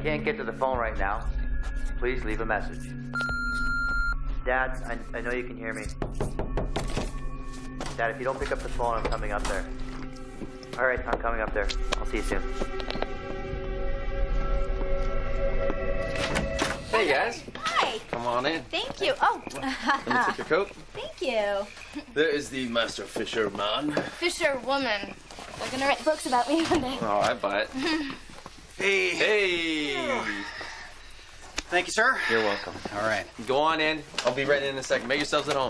can't get to the phone right now, please leave a message. Dad, I know you can hear me. Dad, if you don't pick up the phone, I'm coming up there. All right, I'm coming up there. I'll see you soon. Hey, guys. Hi. Come on in. Thank you. Oh. Let me take your coat. Thank you. There is the Master Fisherman. Fisher woman. They're gonna write books about me one day. Oh, I buy it. Hey. Hey. Thank you, sir. You're welcome. All right. Go on in. I'll be right in a second. Make yourselves at home.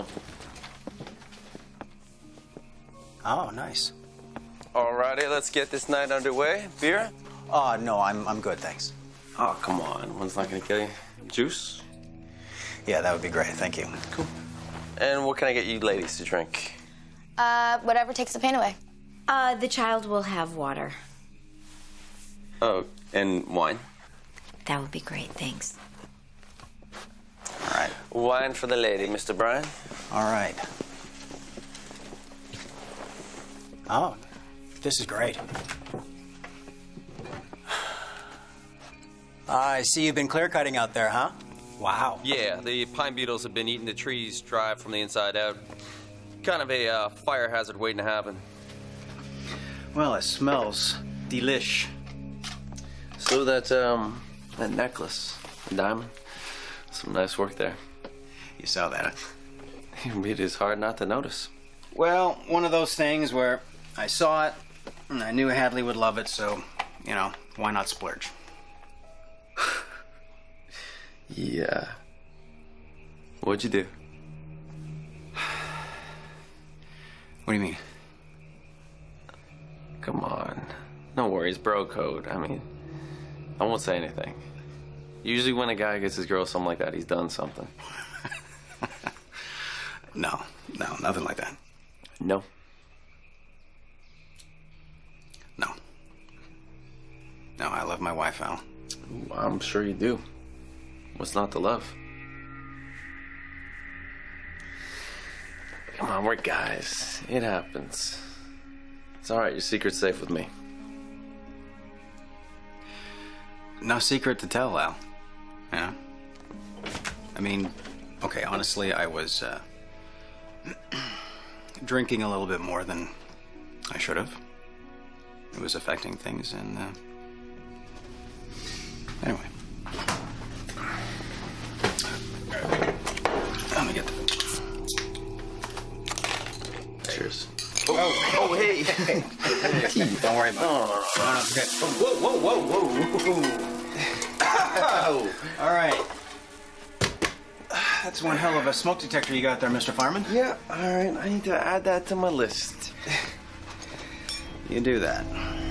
Oh, nice. Alrighty, let's get this night underway. Beer? No, I'm good, thanks. Oh, come on. One's not gonna kill you. Juice? Yeah, that would be great. Thank you. Cool. And what can I get you ladies to drink? Whatever takes the pain away. The child will have water. Oh, and wine? That would be great, thanks. All right. Wine for the lady, Mr. Bryan. All right. Oh, this is great. I see you've been clear cutting out there, huh? Wow. Yeah, the pine beetles have been eating the trees dry from the inside out. Kind of a fire hazard waiting to happen. Well, it smells delish. So that necklace, a diamond, some nice work there. You saw that. It is hard not to notice. Well, one of those things where I saw it, and I knew Hadley would love it, so, you know, why not splurge? Yeah. What'd you do? What do you mean? Come on. No worries, bro code. I mean, I won't say anything. Usually when a guy gets his girl something like that, he's done something. No, nothing like that. No. No, I love my wife, Al. Ooh, I'm sure you do. What's not to love? Come on, we're guys. It happens. It's all right. Your secret's safe with me. No secret to tell, Al. Yeah. I mean, okay, honestly, I was drinking a little bit more than I should have. It was affecting things, and anyway. Let me get the... Cheers. Oh, hey. Don't worry about it. No, it's okay. Whoa. Oh, all right. That's one hell of a smoke detector you got there, Mr. Fireman. Yeah, all right. I need to add that to my list. You do that.